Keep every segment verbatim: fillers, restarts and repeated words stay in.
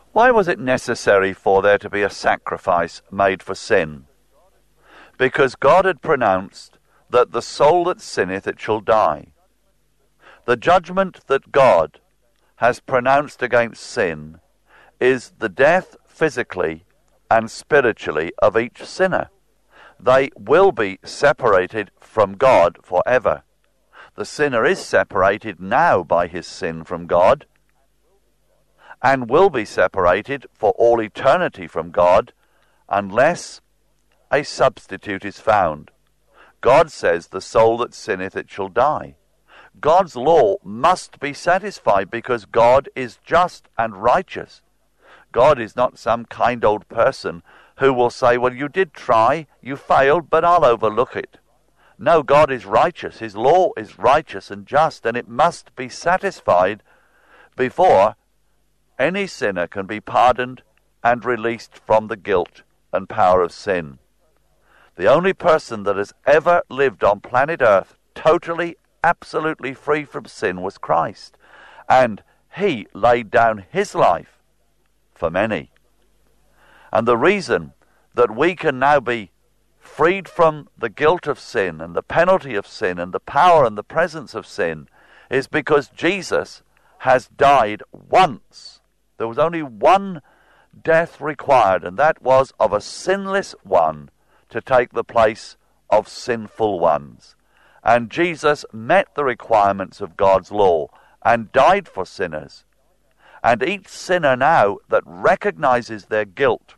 Why was it necessary for there to be a sacrifice made for sin? Because God had pronounced that the soul that sinneth, it shall die. The judgment that God has pronounced against sin is the death physically and spiritually of each sinner. They will be separated from God forever. The sinner is separated now by his sin from God, and will be separated for all eternity from God unless a substitute is found. God says, the soul that sinneth, it shall die. God's law must be satisfied because God is just and righteous. God is not some kind old person who will say, well, you did try, you failed, but I'll overlook it. No, God is righteous. His law is righteous and just, and it must be satisfied before any sinner can be pardoned and released from the guilt and power of sin. The only person that has ever lived on planet Earth totally, absolutely free from sin was Christ. And he laid down his life for many. And the reason that we can now be freed from the guilt of sin and the penalty of sin and the power and the presence of sin is because Jesus has died once. There was only one death required, and that was of a sinless one to take the place of sinful ones. And Jesus met the requirements of God's law and died for sinners. And each sinner now that recognizes their guilt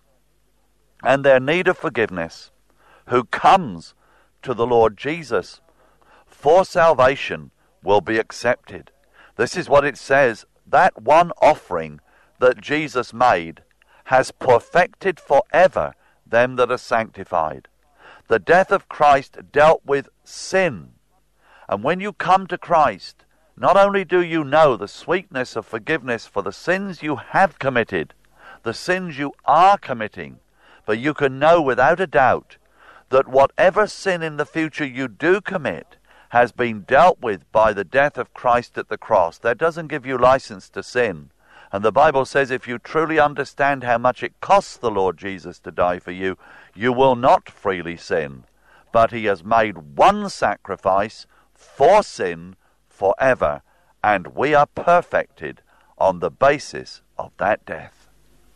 and their need of forgiveness, who comes to the Lord Jesus for salvation, will be accepted. This is what it says, that one offering that Jesus made has perfected forever them that are sanctified. The death of Christ dealt with sin. And when you come to Christ, not only do you know the sweetness of forgiveness for the sins you have committed, the sins you are committing, but you can know without a doubt that whatever sin in the future you do commit has been dealt with by the death of Christ at the cross. That doesn't give you license to sin. And the Bible says if you truly understand how much it costs the Lord Jesus to die for you, you will not freely sin. But he has made one sacrifice for sin forever, and we are perfected on the basis of that death.